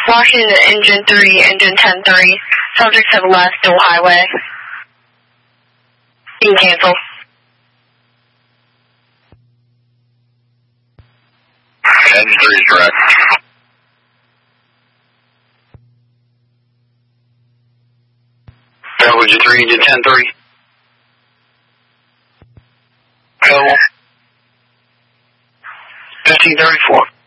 Washington Engine 3, Engine 10-3. Subjects have left Dual Highway. You can cancel. 10-3 is correct. Engine 3, Engine 10-3. Go. 1534.